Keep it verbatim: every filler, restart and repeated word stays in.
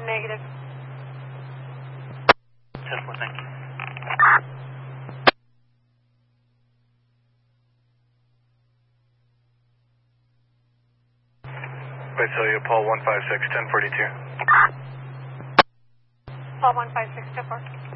Negative. ten four, thank you. Wait, so you Paul one five six, ten forty-two. Paul one five six, two four.